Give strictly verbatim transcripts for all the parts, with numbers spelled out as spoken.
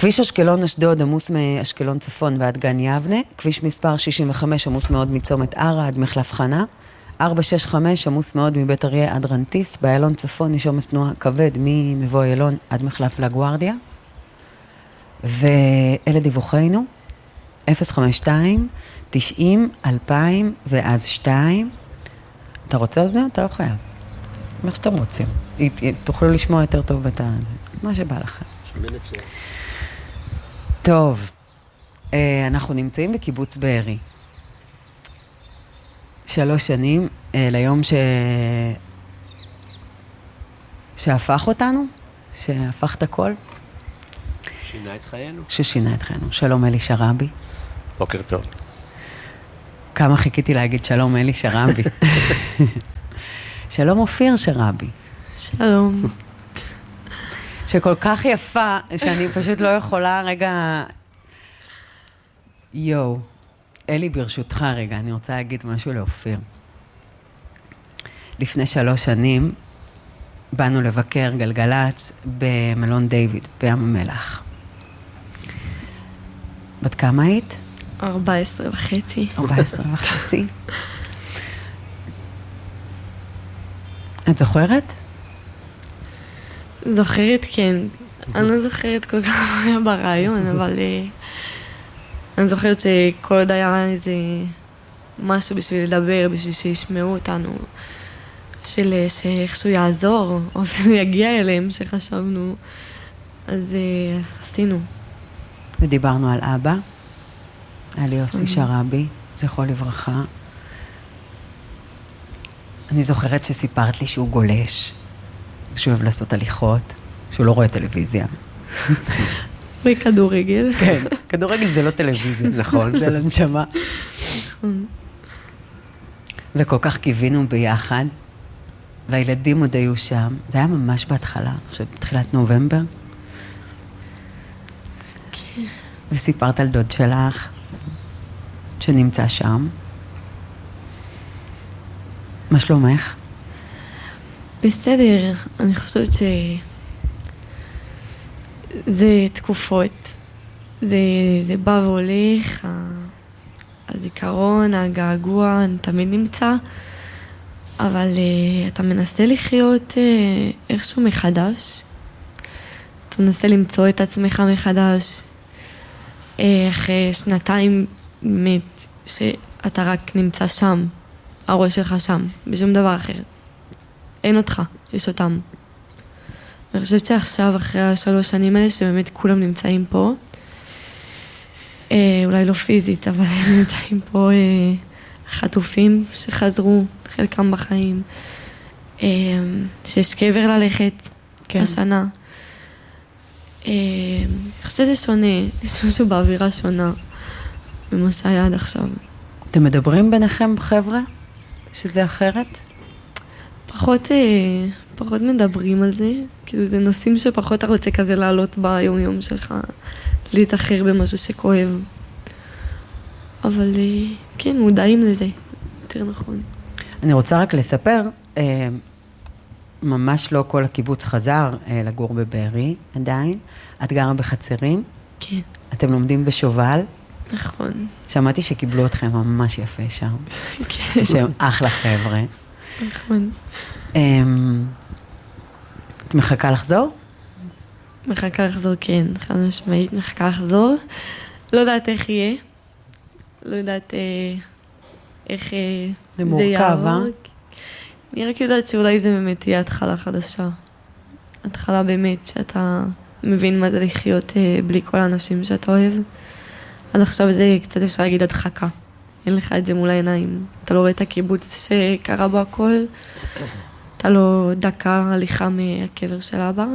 כביש אשקלון אשדוד עמוס מאשקלון צפון ועד גן יבנה, כביש מספר שישים וחמש עמוס מאוד מצומת ערה עד מחלף חנה, ארבע שש חמש עמוס מאוד מבית אריה עד רנטיס, באיילון צפון יש עומס תנועה כבד ממבוא איילון עד מחלף לגוארדיה, ואלה דיווחנו, אפס חמש שתיים תשעים אלפיים ואז שתיים. אתה רוצה על זה? אתה לא חייב. מה שאתם רוצים. תוכלו לשמוע יותר טוב את מה שבא לכם. טוב, אנחנו נמצאים בקיבוץ בארי. שלוש שנים ליום ש... שהפך אותנו, שהפך את הכל. שינה את חיינו. ששינה את חיינו. שלום אלי שרבי. בוקר טוב. כמה חיכיתי להגיד שלום אלי שרבי. שלום אופיר שרבי. שלום. שכל כך יפה, שאני פשוט לא יכולה רגע... יו, אלי ברשותך רגע, אני רוצה להגיד משהו לאופיר. לפני שלוש שנים, באנו לבקר גלגלץ במלון דיוויד, בים המלח. בת כמה היית? ארבע עשרה וחצי. ארבע עשרה וחצי. את זוכרת? זוכרת, כן. אני לא זוכרת כל כך היה ברעיון, אבל אני זוכרת שכל עוד היה איזה משהו בשביל לדבר, בשביל שישמעו אותנו, של שאיכשהו יעזור, או אפילו יגיע אליהם שחשבנו, אז עשינו. ודיברנו על אבא, על יוסי שרבי, זכרו לברכה. אני זוכרת שסיפרת לי שהוא גולש, שהוא אוהב לעשות הליכות, שהוא לא רואה טלוויזיה. וכדורגל. כן, כדורגל זה לא טלוויזיה, נכון? זה לנשמה. נכון. וכל כך קיווינו ביחד, והילדים עוד היו שם. זה היה ממש בהתחלה, אני חושבת, בתחילת נובמבר. כן. וסיפרת על דוד שלך, שנמצא שם. מה שלומך? בסדר, אני חושבת ש... זה תקופות, זה, זה בא והולך, הזיכרון, הגעגוע, אני תמיד נמצא, אבל uh, אתה מנסה לחיות uh, איכשהו מחדש, אתה מנסה למצוא את עצמך מחדש, uh, אחרי שנתיים באמת, שאתה רק נמצא שם, הראש שלך שם, בשום דבר אחר. אין אותך, יש אותם. אני חושבת שעכשיו, אחרי השלוש שנים האלה, שבאמת כולם נמצאים פה, אה, אולי לא פיזית, אבל הם נמצאים פה אה, חטופים שחזרו, חלקם בחיים, אה, שיש קבר ללכת כן. השנה. אה, אני חושבת שזה שונה, יש משהו באווירה שונה ממה שהיה עד עכשיו. אתם מדברים ביניכם, חבר'ה, שזה אחרת? פחות... אה, פחות מדברים על זה, כאילו זה נושאים שפחות אתה רוצה כזה לעלות ביום יום שלך, להתאחר במשהו שכואב. אבל כן, מודעים לזה, יותר נכון. אני רוצה רק לספר, ממש לא כל הקיבוץ חזר לגור בבארי עדיין, את גרה בחצרים. כן. אתם לומדים בשובל. נכון. שמעתי שקיבלו אתכם ממש יפה שם. כן. שהם אחלה חבר'ה. נכון. את מחכה לחזור? מחכה לחזור, כן. חד משמעית, מחכה לחזור. לא יודעת איך יהיה. לא יודעת איך זה יעבור. אני רק יודעת שאולי זה באמת יהיה התחלה חדשה. התחלה באמת שאתה מבין מה זה לחיות בלי כל האנשים שאתה אוהב. עד עכשיו זה קצת אפשר להגיד הדחקה. אין לך את זה מול העיניים. אתה לא רואה את הקיבוץ שקרה בו הכל. אתה לא דקה הליכה מהקבר של אבא.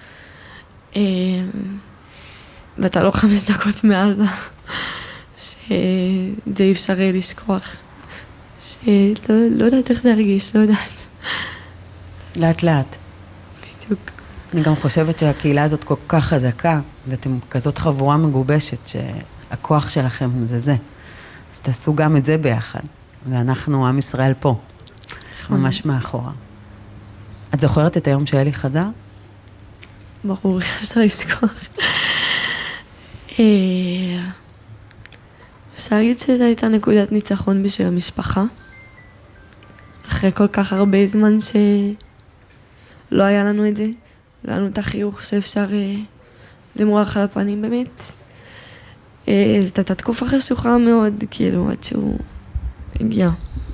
ואתה לא חמש דקות מעזה. שזה אי אפשר לשכוח. שלא לא יודעת איך זה הרגיש, לא יודעת. לאט לאט. בדיוק. אני גם חושבת שהקהילה הזאת כל כך חזקה, ואתם כזאת חבורה מגובשת, שהכוח שלכם זה זה. אז תעשו גם את זה ביחד. ואנחנו, עם ישראל פה. ממש מאחורה. את זוכרת את היום שאלי חזר? ברור, אפשר לשכוח. אפשר להגיד שזו הייתה נקודת ניצחון בשביל המשפחה. אחרי כל כך הרבה זמן שלא היה לנו את זה, לא היה לנו את החיוך שאפשר למרוח על הפנים באמת. זאת הייתה תקופה חשוכה מאוד, כאילו, עד שהוא הגיע.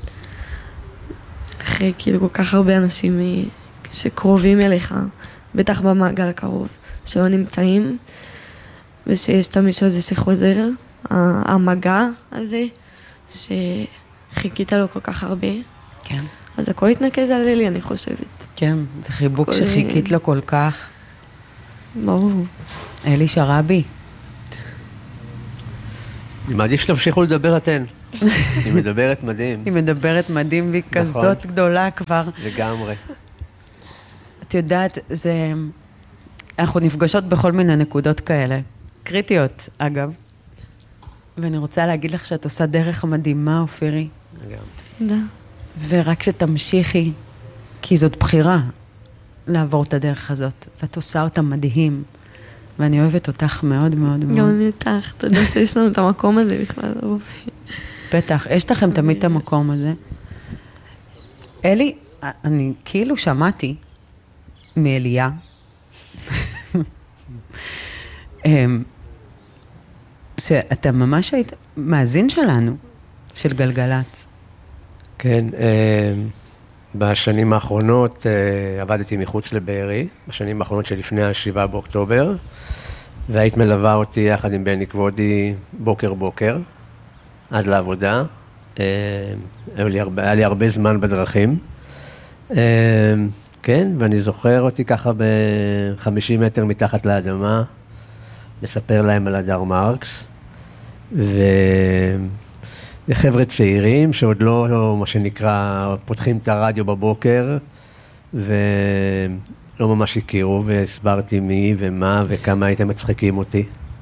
אחרי כאילו כל כך הרבה אנשים שקרובים אליך, בטח במעגל הקרוב, שלא נמצאים, ושיש את המישהו הזה שחוזר, המגע הזה, שחיכית לו כל כך הרבה. כן. אז הכל התנקז על אלי, אני חושבת. כן, זה חיבוק שחיכית לו כל כך. ברור. אלי שרבי. אני מעדיף שתמשיכו לדבר אתן. היא מדברת מדהים. היא מדברת מדהים והיא כזאת גדולה כבר. לגמרי. את יודעת, זה... אנחנו נפגשות בכל מיני נקודות כאלה. קריטיות, אגב. ואני רוצה להגיד לך שאת עושה דרך מדהימה, אופירי. לגמרי. תודה. ורק שתמשיכי, כי זאת בחירה לעבור את הדרך הזאת. ואת עושה אותה מדהים. ואני אוהבת אותך מאוד מאוד מאוד. גם אני אותך, תודה שיש לנו את המקום הזה בכלל. בטח, יש לכם תמיד את המקום הזה. אלי, אני כאילו שמעתי מאליה, שאתה ממש היית מאזין שלנו, של גלגלץ. כן, בשנים האחרונות עבדתי מחוץ לבארי, בשנים האחרונות שלפני השבעה באוקטובר, והיית מלווה אותי יחד עם בני כבודי בוקר בוקר, עד לעבודה. היה לי הרבה, היה לי הרבה זמן בדרכים. כן, ואני זוכר אותי ככה ב-חמישים מטר מתחת לאדמה, לספר להם על הדר מרקס, וחבר'ה צעירים שעוד לא, מה שנקרא, פותחים את הרדיו בבוקר, ולא ממש הכירו, והסברתי מי ומה וכמה הייתם מצחיקים אותי.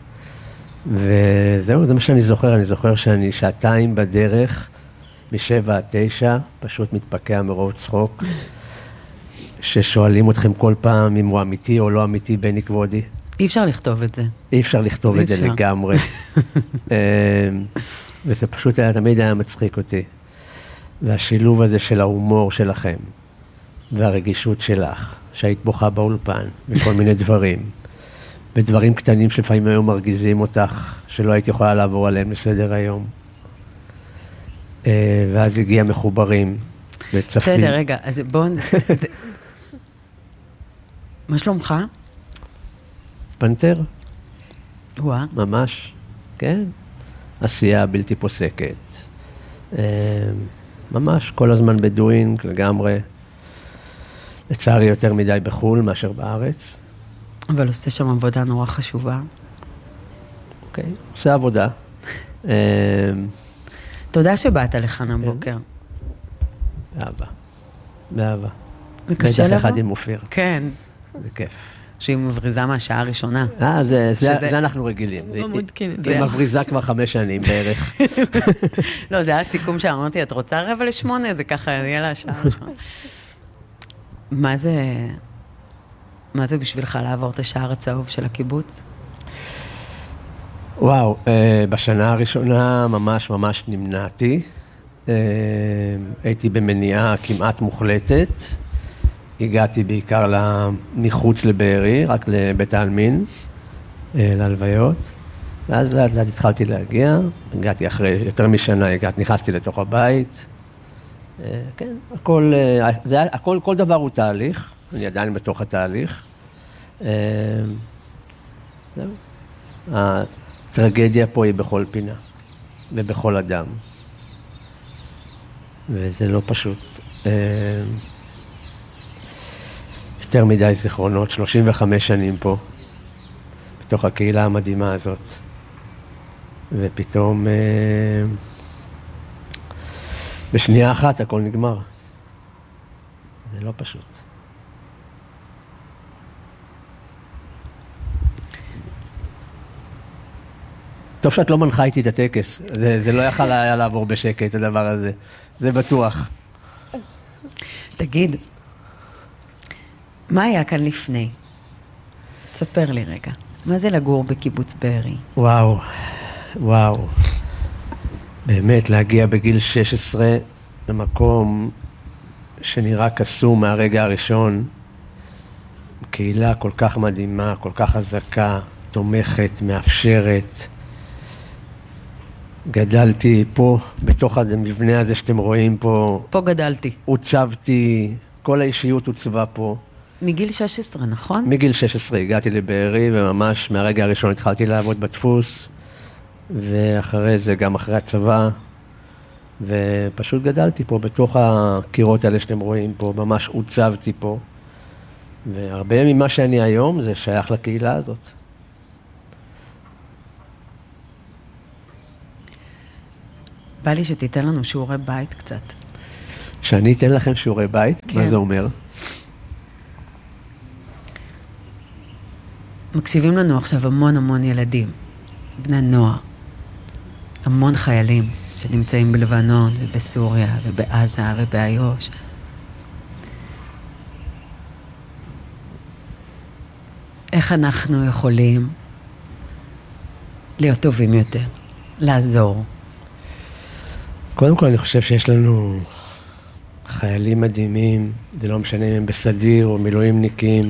וזהו, זה מה שאני זוכר, אני זוכר שאני שעתיים בדרך, משבע עד תשע, פשוט מתפקע מרוב צחוק, ששואלים אתכם כל פעם אם הוא אמיתי או לא אמיתי, בני כבודי. אי אפשר לכתוב את זה. אי אפשר לכתוב את זה לגמרי. וזה פשוט היה, תמיד היה מצחיק אותי. והשילוב הזה של ההומור שלכם, והרגישות שלך, שהיית בוכה באולפן, וכל מיני דברים, ודברים קטנים שלפעמים היו מרגיזים אותך, שלא היית יכולה לעבור עליהם לסדר היום. ואז הגיע מחוברים, וצפים. בסדר, רגע, אז בואו... מה שלומך? פנתר. וואה. ממש, כן. עשייה בלתי פוסקת. ממש, כל הזמן בדואינג, לגמרי. לצערי יותר מדי בחול מאשר בארץ. אבל עושה שם עבודה נורא חשובה. אוקיי, עושה עבודה. תודה שבאת לכאן הבוקר. באהבה. באהבה. זה קשה בטח לך? אחד עם אופיר. כן. זה כיף. שהיא מבריזה מהשעה הראשונה. אה, זה, זה, זה אנחנו רגילים. לא מודכנת. היא מבריזה כבר חמש שנים בערך. לא, זה היה סיכום שאמרתי, את רוצה רבע לשמונה? זה ככה, יהיה לה השעה הראשונה. מה זה, מה זה בשבילך לעבור את השער הצהוב של הקיבוץ? וואו, בשנה הראשונה ממש ממש נמנעתי. הייתי במניעה כמעט מוחלטת. הגעתי בעיקר מחוץ לבארי, רק לבית העלמין, להלוויות. ואז לאט לאט התחלתי להגיע. הגעתי אחרי יותר משנה, הגעתי, נכנסתי לתוך הבית. כן, הכל, זה, הכל, כל דבר הוא תהליך. אני עדיין בתוך התהליך. זהו. הטרגדיה פה היא בכל פינה, ובכל אדם. וזה לא פשוט. יותר מדי זיכרונות, שלושים וחמש שנים פה, בתוך הקהילה המדהימה הזאת. ופתאום, בשנייה אחת הכל נגמר. זה לא פשוט. טוב שאת לא מנחה איתי את הטקס, זה, זה לא יכל היה לעבור בשקט, הדבר הזה, זה בטוח. תגיד, מה היה כאן לפני? תספר לי רגע. מה זה לגור בקיבוץ בארי? וואו, וואו. באמת, להגיע בגיל שש עשרה למקום שנראה קסום מהרגע הראשון, קהילה כל כך מדהימה, כל כך חזקה, תומכת, מאפשרת. גדלתי פה, בתוך המבנה הזה שאתם רואים פה. פה גדלתי. עוצבתי, כל האישיות עוצבה פה. מגיל שש עשרה, נכון? מגיל שש עשרה הגעתי לבארי, וממש מהרגע הראשון התחלתי לעבוד בדפוס, ואחרי זה גם אחרי הצבא, ופשוט גדלתי פה, בתוך הקירות האלה שאתם רואים פה, ממש עוצבתי פה, והרבה ממה שאני היום זה שייך לקהילה הזאת. בא לי שתיתן לנו שיעורי בית קצת. שאני אתן לכם שיעורי בית? כן. מה זה אומר? מקשיבים לנו עכשיו המון המון ילדים, בני נוער, המון חיילים שנמצאים בלבנון ובסוריה ובעזה ובאיו"ש. איך אנחנו יכולים להיות טובים יותר, לעזור? קודם כל אני חושב שיש לנו חיילים מדהימים, זה לא משנה אם הם בסדיר או מילואימניקים,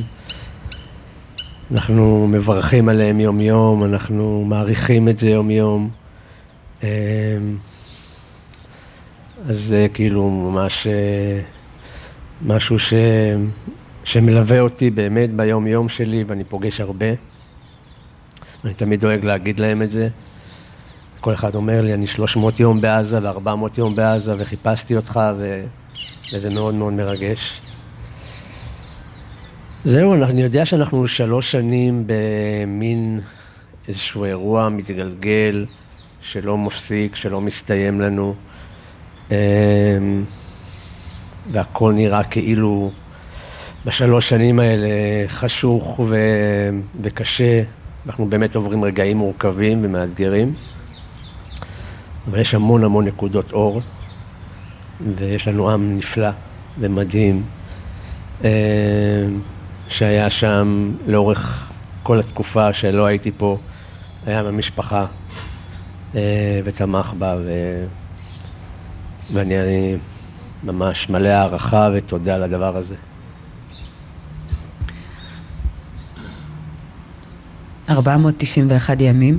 אנחנו מברכים עליהם יום יום, אנחנו מעריכים את זה יום יום. אז זה כאילו ממש משהו ש... שמלווה אותי באמת ביום יום שלי, ואני פוגש הרבה. אני תמיד דואג להגיד להם את זה. כל אחד אומר לי, אני שלוש מאות יום בעזה ו-ארבע מאות יום בעזה, וחיפשתי אותך, ו... וזה מאוד מאוד מרגש. זהו, אני יודע שאנחנו שלוש שנים במין איזשהו אירוע מתגלגל, שלא מפסיק, שלא מסתיים לנו, והכל נראה כאילו בשלוש שנים האלה חשוך ו... וקשה. אנחנו באמת עוברים רגעים מורכבים ומאתגרים, אבל יש המון המון נקודות אור, ויש לנו עם נפלא ומדהים, שהיה שם לאורך כל התקופה שלא הייתי פה, היה במשפחה ותמך בה, ו... ואני אני ממש מלא הערכה ותודה על הדבר הזה. ארבע מאות תשעים ואחד ימים,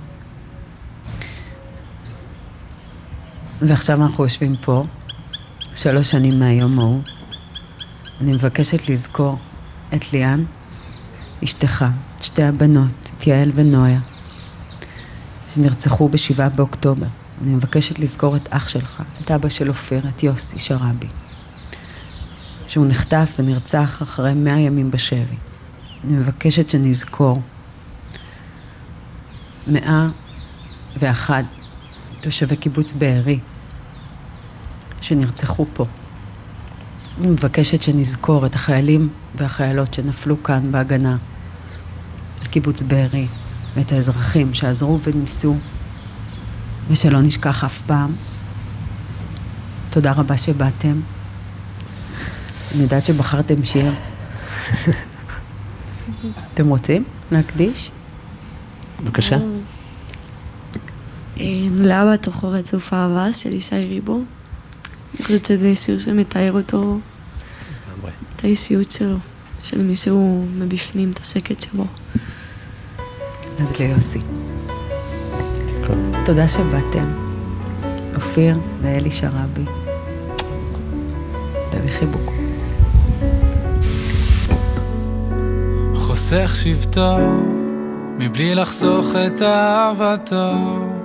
ועכשיו אנחנו יושבים פה, שלוש שנים מהיום ההוא. אני מבקשת לזכור את ליאן, אשתך, את שתי הבנות, את יעל ונויה, שנרצחו בשבעה באוקטובר. אני מבקשת לזכור את אח שלך, את אבא של אופיר, את יוסי שרבי, שהוא נחטף ונרצח אחרי מאה ימים בשבי. אני מבקשת שנזכור מאה ואחד תושבי קיבוץ בארי שנרצחו פה. אני מבקשת שנזכור את החיילים והחיילות שנפלו כאן בהגנה על קיבוץ בארי, ואת האזרחים שעזרו וניסו, ושלא נשכח אף פעם. תודה רבה שבאתם. אני יודעת שבחרתם שיר. אתם רוצים להקדיש? בבקשה. לאבא תוכו רצוף אהבה של ישי ריבו. אני חושבת שזה שיר שמתאר אותו, את האישיות שלו, של מישהו מבפנים, את השקט שלו. אז ליוסי. תודה שבאתם. אופיר ואלי שרבי. תביא חיבוק. חוסך שבטו מבלי לחסוך את אהבתו,